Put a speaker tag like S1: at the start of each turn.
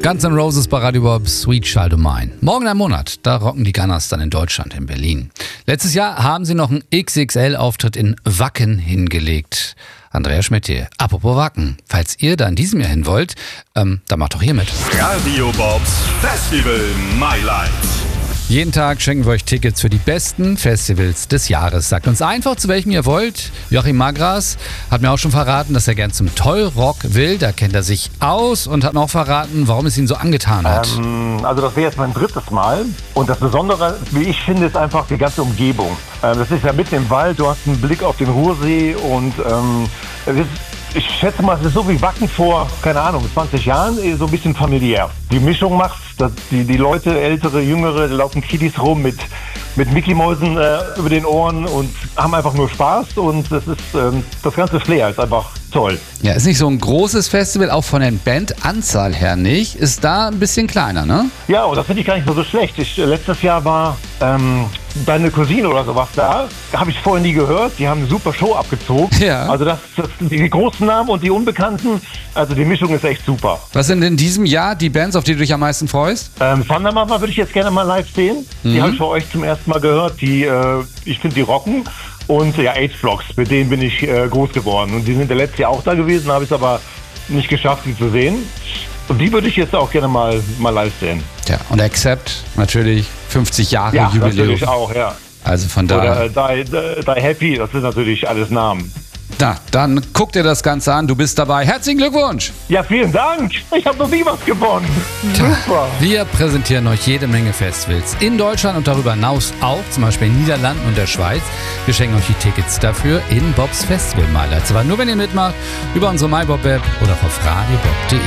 S1: Guns N' Roses bei Radio Bob, Sweet Child O' Mine. Morgen ein Monat, da rocken die Gunners dann in Deutschland, in Berlin. Letztes Jahr haben sie noch einen XXL-Auftritt in Wacken hingelegt. Andrea Schmidt hier. Apropos Wacken, falls ihr da in diesem Jahr hin wollt, dann macht doch hier mit.
S2: Radio Bobs Festival My Life.
S1: Jeden Tag schenken wir euch Tickets für die besten Festivals des Jahres. Sagt uns einfach, zu welchem ihr wollt. Joachim Magras hat mir auch schon verraten, dass er gern zum Tollrock will. Da kennt er sich aus und hat mir auch verraten, warum es ihn so angetan hat.
S3: Also das wäre jetzt mein drittes Mal. Und das Besondere, wie ich finde, ist einfach die ganze Umgebung. Das ist ja mitten im Wald, du hast einen Blick auf den Ruhrsee und ich schätze mal, es ist so wie Wacken vor, keine Ahnung, 20 Jahren, so ein bisschen familiär. Die Mischung macht's, dass die Leute, ältere, jüngere, da laufen Kiddies rum mit Mickey-Mäusen über den Ohren und haben einfach nur Spaß und das ist, das ganze Flair ist einfach toll.
S1: Ja, ist nicht so ein großes Festival, auch von der Bandanzahl her nicht. Ist da ein bisschen kleiner, ne?
S3: Ja, und das finde ich gar nicht so schlecht. Letztes Jahr war deine Cousine oder sowas da. Habe ich vorher nie gehört. Die haben eine super Show abgezogen. Ja. Also die großen Namen und die Unbekannten, also die Mischung ist echt super.
S1: Was sind in diesem Jahr die Bands, auf die du dich am meisten freust?
S3: Thunder Mama würde ich jetzt gerne mal live sehen. Die habe ich von euch zum ersten Mal gehört. Ich finde, die rocken. Und ja, H-Blocks, mit denen bin ich groß geworden. Und die sind letztes Jahr auch da gewesen, habe ich es aber nicht geschafft, sie zu sehen. Und die würde ich jetzt auch gerne mal live sehen.
S1: Ja, und Accept, natürlich 50 Jahre
S3: ja,
S1: Jubiläum.
S3: Ja, natürlich auch, ja.
S1: Also von daher.
S3: Oder Die Happy, das sind natürlich alles Namen.
S1: Na, dann guck dir das Ganze an, du bist dabei. Herzlichen Glückwunsch!
S3: Ja, vielen Dank! Ich habe noch nie was gewonnen. Super!
S1: Wir präsentieren euch jede Menge Festivals in Deutschland und darüber hinaus auch, zum Beispiel in den Niederlanden und der Schweiz. Wir schenken euch die Tickets dafür in Bobs Festival My Life. Aber nur wenn ihr mitmacht, über unsere MyBob-App oder auf radiobob.de.